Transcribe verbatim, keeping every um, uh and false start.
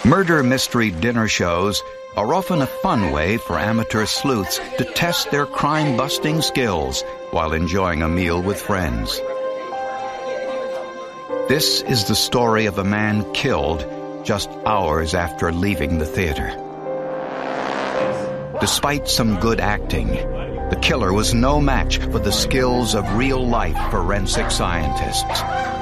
Murder mystery dinner shows are often a fun way for amateur sleuths to test their crime-busting skills while enjoying a meal with friends. This is the story of a man killed just hours after leaving the theater. Despite some good acting, the killer was no match for the skills of real-life forensic scientists.